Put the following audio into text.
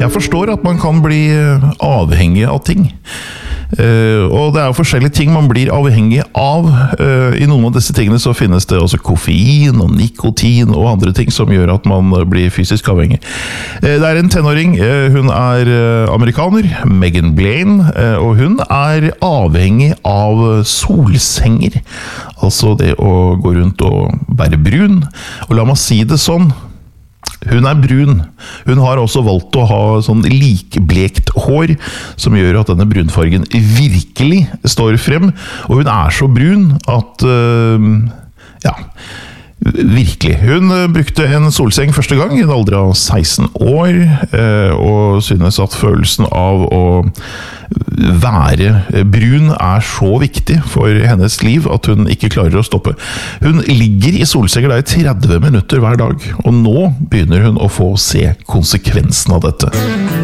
Jeg forstår at man kan bli avhengig av ting. Og det jo forskjellige ting man blir avhengig av. I noen av disse tingene så finnes det også koffein og nikotin og andre ting som gjør at man blir fysisk avhengig. Det en tenåring, hun amerikaner, Megan Blaine, og hun avhengig av solsenger. Altså det å gå rundt og være brun. Og la meg si det sånn, hun brun. Hun har også valgt å ha sånn likblekt hår, som gjør at denne brunfargen virkelig står frem. Og hun så brun at, ja, virkelig. Hun brukte en solseng første gang i en alder av 16 år, og synes at følelsen av å være brun så viktig for hennes liv at hun ikke klarer å stoppe. Hun ligger i solsenger i 30 minutter hver dag, og nå begynner hun å få se konsekvensen av dette.